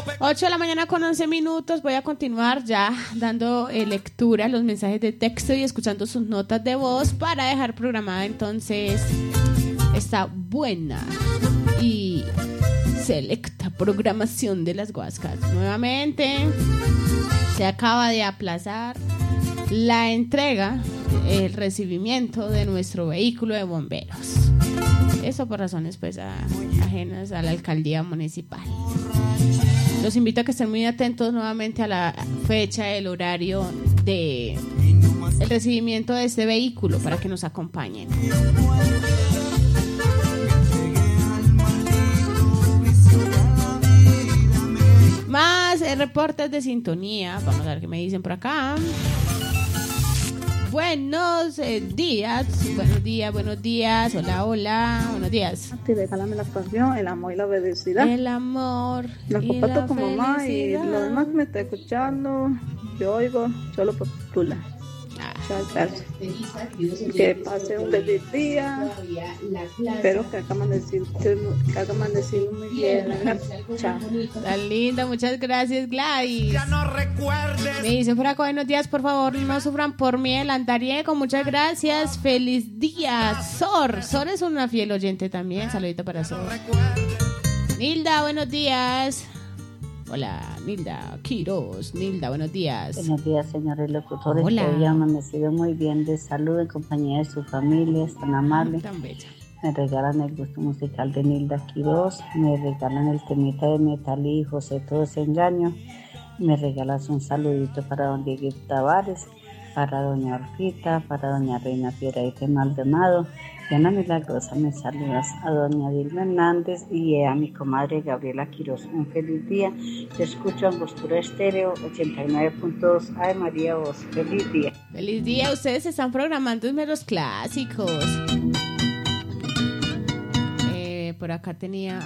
8 de la mañana con 11 minutos. Voy a continuar ya dando lectura a los mensajes de texto y escuchando sus notas de voz para dejar programada entonces esta buena y selecta programación de las Guascas. Nuevamente se acaba de aplazar la entrega, el recibimiento de nuestro vehículo de bomberos. Eso por razones pues ajenas a la alcaldía municipal. Los invito a que estén muy atentos nuevamente a la fecha, el horario de el recibimiento de este vehículo para que nos acompañen. Más reportes de sintonía. Vamos a ver qué me dicen por acá. Buenos días, buenos días, hola, buenos días. Te regálame la canción, el amor y la felicidad. El amor la y comparto la con mamá felicidad. Y lo demás que me está escuchando, yo oigo solo por Tula. Muchas gracias. Que pase un feliz día. Espero que haga amanecido muy bien. Chao. Tan linda, muchas gracias, Gladys. Me dicen por acá, buenos días, por favor, no sufran por mí el andariego. Muchas gracias, feliz día. Sor es una fiel oyente también. Saludito para Sor. Nilda, buenos días. Hola, Nilda Quiroz. Nilda, buenos días. Buenos días, señores locutores. Hola. Hoy ha amanecido muy bien de salud, en compañía de su familia, es tan amable. Tan bella. Me regalan el gusto musical de Nilda Quiroz, me regalan el temita de Metalí y José Todo ese engaño. Me regalas un saludito para don Diego Tavares, para doña Orfita, para doña Reina Piedrahita Maldonado. Y Ana Milagrosa, me saludas a doña Dilma Hernández y a mi comadre Gabriela Quiroz. Un feliz día. Te escucho Angostura Estéreo 89.2. Ay María Voz. Feliz día. Feliz día. Ustedes están programando los clásicos. Por acá tenía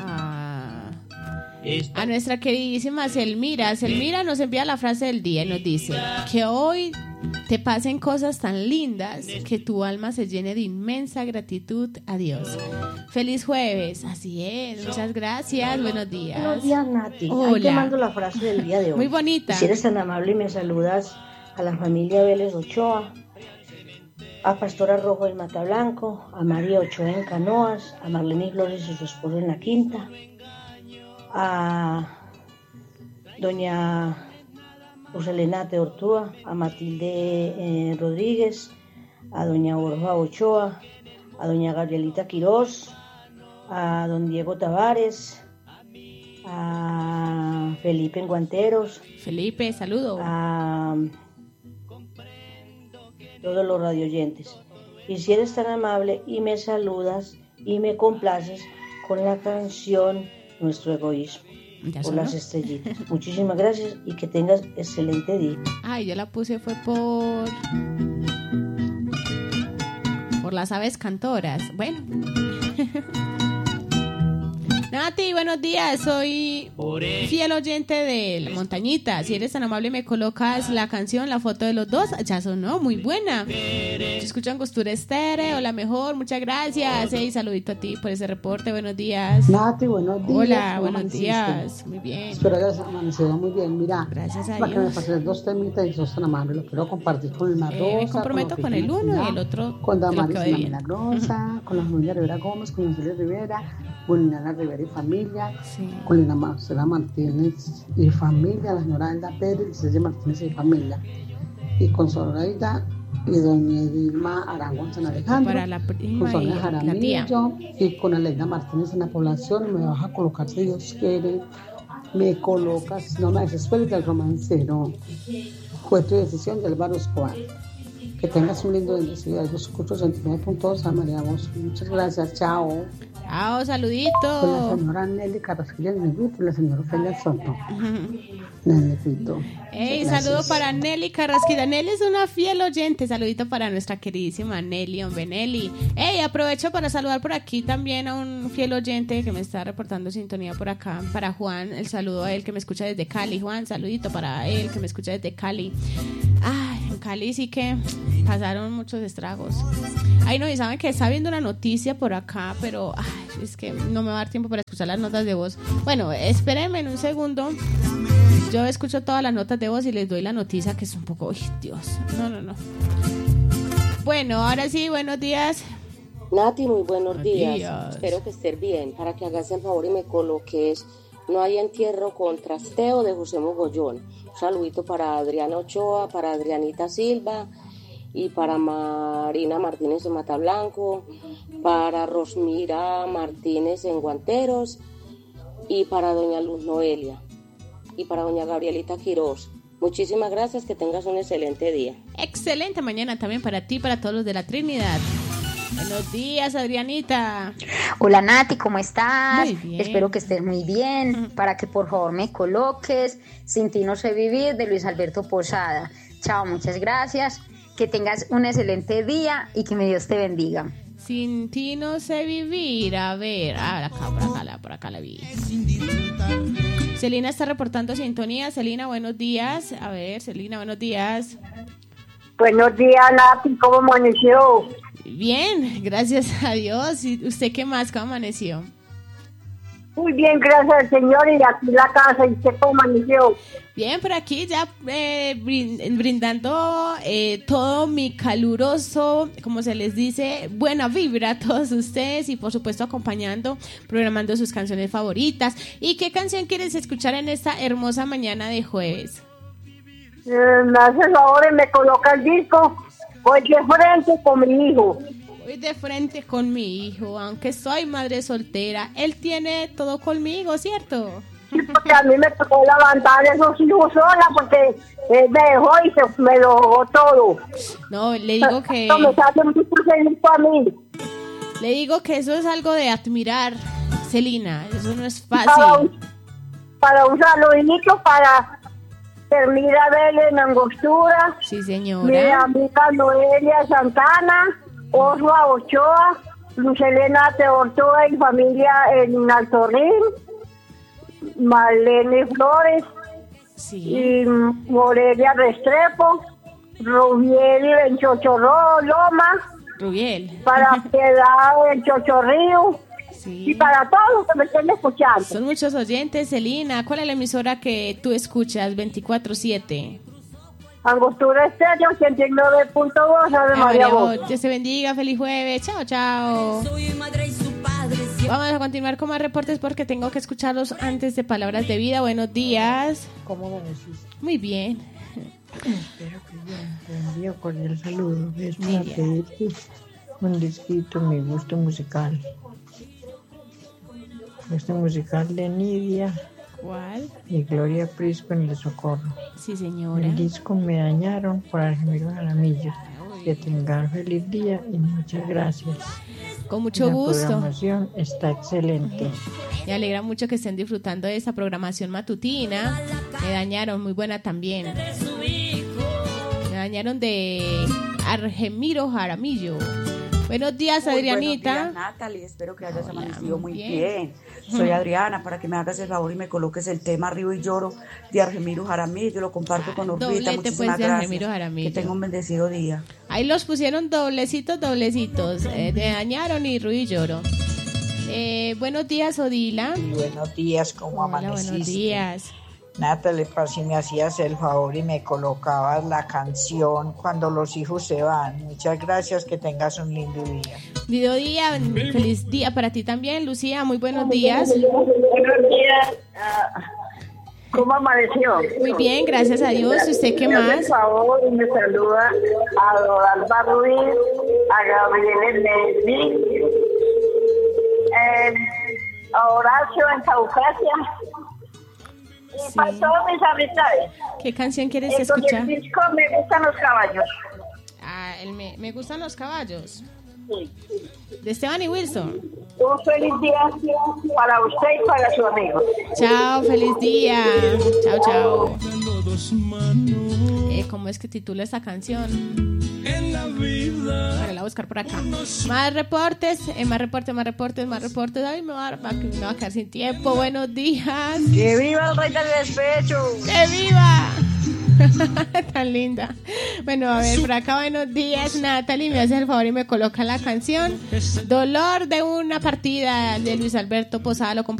a nuestra queridísima Selmira. Selmira nos envía la frase del día y nos dice que hoy te pasen cosas tan lindas que tu alma se llene de inmensa gratitud a Dios. Feliz jueves. Así es, muchas gracias, buenos días. Buenos días, Nati. Hola. Ahí te mando la frase del día de hoy. Muy bonita. Si eres tan amable y me saludas a la familia Vélez Ochoa, a Pastora Rojo del Mata Blanco, a María Ochoa en Canoas, a Marlene Flores y su esposo en La Quinta, a doña Roselenate Ortúa, a Matilde Rodríguez, a doña Borja Ochoa, a doña Gabrielita Quiroz, a don Diego Tavares, a Felipe en Guanteros. Felipe, saludo. A todos los radioyentes. Y si eres tan amable y me saludas y me complaces con la canción Nuestro Egoísmo por las estrellitas. Muchísimas gracias y que tengas excelente día. Ay, yo la puse fue por las aves cantoras. Bueno. Nati, buenos días, soy fiel oyente de La Montañita. Si eres tan amable me colocas la canción, la foto de los dos. Ya sonó, muy buena. Yo escucho Angostura Estéreo, la mejor, muchas gracias. Hey, saludito a ti por ese reporte, buenos días. Nati, buenos días. Hola, buenos días, muy bien. Espero que hayas amanecido muy bien, mira. Gracias a para Dios. que me pases dos temitas y sos tan amable, lo quiero compartir con el Marrosa. Me comprometo con el uno y el otro. Con Damaris bien. Milagrosa, con la familia Rivera Gómez, con José Rivera, con Liliana Rivera y familia, sí. Con Lina Marcela Martínez y familia, la señora Elda Pérez, Cecilia Martínez y familia, y con Zoraida y doña Dilma Arango San Alejandro, para la prima con Sonia y Jaramillo y con Aleida Martínez en la población. Me vas a colocar, si Dios quiere, me colocas, no me desesperes, del romancero. Fue tu decisión, de Álvaro Escobar. Que tengas un lindo bendecido. Yo escucho 89.2 a María Voz. Muchas gracias, chao. Chao, saludito. Con la señora Nelly Carrasquilla Negrito y la señora Ofelia Soto. Negrito. Hey, saludo para Nelly Carrasquilla. Nelly es una fiel oyente. Saludito para nuestra queridísima Nelly, hombre Nelly. Hey, aprovecho para saludar por aquí también a un fiel oyente que me está reportando sintonía por acá. Para Juan, el saludo a él que me escucha desde Cali. Juan, saludito para él que me escucha desde Cali. Ay, en Cali sí que pasaron muchos estragos. Ay, no, y saben que está viendo una noticia por acá, pero es que no me va a dar tiempo para escuchar las notas de voz. Bueno, espérenme en un segundo. Yo escucho todas las notas de voz y les doy la noticia que es un poco... ¡Ay, Dios! No. Bueno, ahora sí, buenos días. Nati, muy buenos días. Espero que estés bien. Para que hagas el favor y me coloques No hay entierro con trasteo de José Mogollón. Un saludito para Adriana Ochoa, para Adrianita Silva y para Marina Martínez en Matablanco, para Rosmira Martínez en Guanteros y para doña Luz Noelia y para doña Gabrielita Quirós. Muchísimas gracias, que tengas un excelente día. Excelente mañana también para ti, para todos los de la Trinidad. Buenos días, Adrianita. Hola, Nati, ¿cómo estás? Muy bien. Espero que estés muy bien. Para que por favor me coloques Sin ti no sé vivir, de Luis Alberto Posada. Chao, muchas gracias. Que tengas un excelente día y que mi Dios te bendiga. Sin ti no sé vivir. A ver, por acá la vi. Celina está reportando sintonía. Celina, buenos días. A ver, Celina, buenos días. Buenos días, Nati, ¿cómo amaneció? Bien, gracias a Dios. ¿Y usted qué más? ¿Cómo amaneció? Muy bien, gracias al Señor, y aquí la casa. ¿Y usted cómo amaneció? Bien, por aquí ya brindando todo mi caluroso, como se les dice, buena vibra a todos ustedes y por supuesto acompañando, programando sus canciones favoritas. ¿Y qué canción quieres escuchar en esta hermosa mañana de jueves? Me hace el favor y me coloca el disco. Voy de frente con mi hijo. Voy de frente con mi hijo, aunque soy madre soltera. Él tiene todo conmigo, ¿cierto? Sí, porque a mí me tocó levantar esos hijos sola, porque él me dejó y me lo dejó todo. No, le digo que... Esto me hace mucho feliz para mí. Le digo que eso es algo de admirar, Celina. Eso no es fácil. Para un saludito para... Termina Vélez en Angostura. Sí, señora. Mi amiga Noelia Santana, Osva Ochoa, Luz Elena Teortoa y familia en Alto Río, Marlene Flores, sí, y Morelia Restrepo, Rubiel en Chochorro, Loma, Rubiel. para Piedad en Chochorrío. Sí. Y para todos los que me estén escuchando. Son muchos oyentes, Celina. ¿Cuál es la emisora que tú escuchas 24/7? Angostura Estéreo 89.2, Ave María Voz. Dios te bendiga, feliz jueves. Chao, chao. Vamos a continuar con más reportes porque tengo que escucharlos antes de Palabras de Vida. Buenos días. ¿Cómo amaneciste? Muy bien. Espero que bien. Te envío cordial saludo. Es para pedirte un disquito, mi gusto musical. Este musical de Nidia. ¿Cuál? Y Gloria Prisco en El Socorro. Sí, señora. El disco Me Dañaron por Argemiro Jaramillo. Que tengan feliz día y muchas gracias. Con mucho gusto. La programación está excelente. Me alegra mucho que estén disfrutando de esta programación matutina. Me dañaron, muy buena también. Me dañaron de Argemiro Jaramillo. Buenos días, Adrianita. Buenos días, Natalie. Espero que hayas amanecido muy bien. Soy Adriana, para que me hagas el favor y me coloques el tema Río y Lloro de Argemiro Jaramillo. Yo lo comparto con Urbita. Doblete, muchísimas pues, de Argemiro gracias. Jaramillo. Que tenga un bendecido día. Ahí los pusieron doblecitos. Me dañaron y Río y Lloro. Buenos días, Odila. Buenos días, ¿cómo amaneciste? Buenos días. Natalie, para si me hacías el favor y me colocabas la canción Cuando los hijos se van. Muchas gracias, que tengas un lindo día. Lindo día, feliz día para ti también, Lucía, muy buenos días. Buenos días. ¿Cómo amaneció? Muy bien, gracias a Dios. ¿Usted qué más? Por favor, me saluda a Rodalba Ruiz, a Gabriel Medellín, a Horacio en Caucasia. Y para todos mis amistades. ¿Qué canción quieres escuchar? El disco Me Gustan los Caballos. Me Gustan los Caballos. Sí. De Esteban y Wilson. Un feliz día para usted y para su amigo. Chao, feliz día. Chao, chao. ¿Cómo es que titula esta canción? Bueno, la voy a buscar por acá. Más reportes, más reportes. Ay, me va a quedar sin tiempo. Buenos días. ¡Que viva el rey del despecho! ¡Que viva! Tan linda. Bueno, a ver, por acá, buenos días, Natalie, me hace el favor y me coloca la canción Dolor de una partida de Luis Alberto Posada, lo